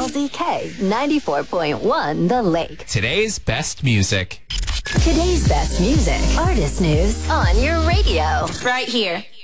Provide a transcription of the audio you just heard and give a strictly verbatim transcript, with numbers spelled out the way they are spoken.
L Z K ninety-four point one The Lake. Today's best music. Today's best music. Artist news on your radio. Right here.